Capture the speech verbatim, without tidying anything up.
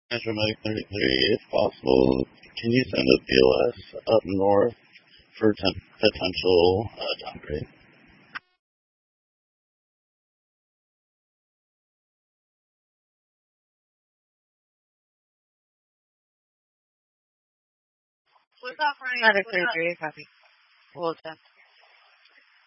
Metromag thirty-three, if possible, can you send a B O S up north for ten- potential uh, downgrade? What's offering out of thirty-three copy? Well, ten.